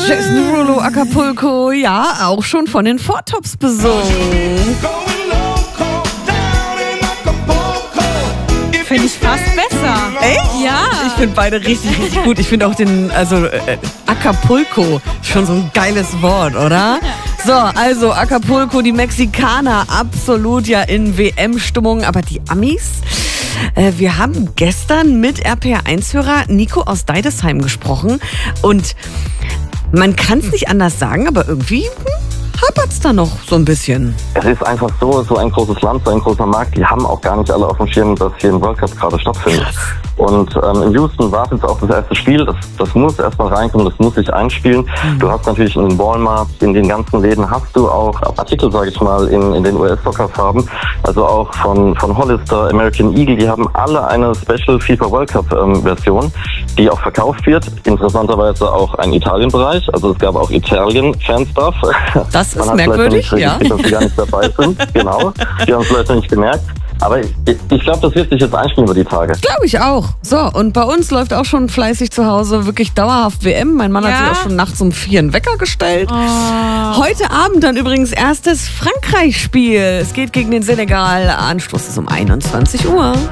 Jason Derulo, Acapulco, ja, auch schon von den Four Tops besungen. Finde ich fast besser. Echt? Ja. Ich finde beide richtig, richtig gut. Ich finde auch Acapulco schon so ein geiles Wort, oder? So, also Acapulco, die Mexikaner, absolut ja in WM-Stimmung, aber die Amis? Wir haben gestern mit RPR1-Hörer Nico aus Deidesheim gesprochen und man kann es nicht anders sagen, aber irgendwie hapert's da noch so ein bisschen. Es ist einfach so ein großes Land, so ein großer Markt. Die haben auch gar nicht alle auf dem Schirm, dass hier ein World Cup gerade stattfindet. Und in Houston war es jetzt auch das erste Spiel. Das muss erstmal reinkommen, das muss sich einspielen. Du hast natürlich in den Walmart, in den ganzen Läden hast du auch Artikel, sage ich mal, in den US-Soccer-Farben. Also auch von Hollister, American Eagle, die haben alle eine Special FIFA World Cup Version, die auch verkauft wird. Interessanterweise auch ein Italien-Bereich. Also es gab auch Italien-Fanstuff. Das ist merkwürdig, ja. Dass sie gar nicht dabei sind. Genau. Die haben es vielleicht nicht gemerkt. Aber ich glaube, das wird sich jetzt einspielen über die Tage. Glaube ich auch. So, und bei uns läuft auch schon fleißig zu Hause wirklich dauerhaft WM. Mein Mann hat sich auch schon nachts um 4 einen Wecker gestellt. Heute Abend dann übrigens erstes Frankreich-Spiel. Es geht gegen den Senegal. Anstoß ist um 21 Uhr.